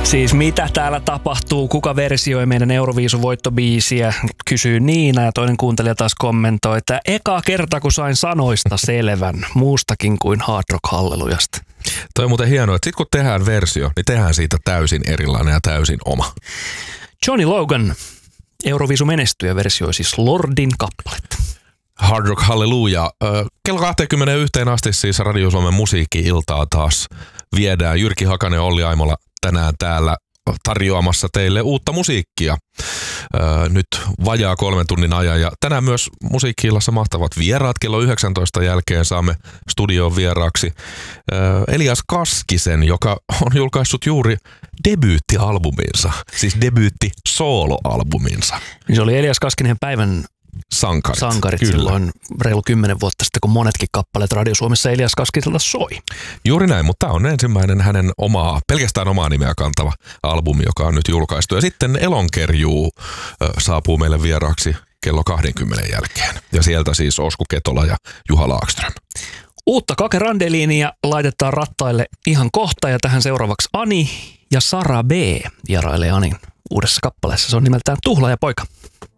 Siis mitä täällä tapahtuu? Kuka versioi meidän Euroviisu-voittobiisiä? Kysyy Niina ja toinen kuuntelija taas kommentoi, että eka kerta kun sain sanoista selvän muustakin kuin Hard Rock Hallelujasta. Toi on muuten hienoa, että sit kun tehdään versio, niin tehdään siitä täysin erilainen ja täysin oma. Johnny Logan, Euroviisu-menestyjä, versioi siis Lordin kappaletta. Hard Rock Hallelujah. Kello 21 asti siis Radio Suomen musiikki-iltaa taas viedään. Jyrki Hakanen ja Olli Aimola tänään täällä tarjoamassa teille uutta musiikkia. Nyt vajaa 3 tunnin ajan. Ja tänään myös musiikki-illassa mahtavat vieraat. Kello 19 jälkeen saamme studioon vieraaksi Elias Kaskisen, joka on julkaissut juuri debyyttialbuminsa. Siis debyytti-sooloalbuminsa. Se oli Elias Kaskinen päivän sankarit silloin reilu 10 vuotta sitten, kun monetkin kappaleet Radio Suomessa Elias Kaskiselta soi. Juuri näin, mutta tämä on ensimmäinen hänen pelkästään omaa nimeä kantava albumi, joka on nyt julkaistu. Ja sitten Elonkerjuu saapuu meille vieraaksi kello 20 jälkeen. Ja sieltä siis Osku Ketola ja Juha Laakström. Uutta Kake Randeliinia laitetaan rattaille ihan kohta ja tähän seuraavaksi Ani ja Sara B vierailee Anin uudessa kappaleessa. Se on nimeltään Tuhlaajapoika.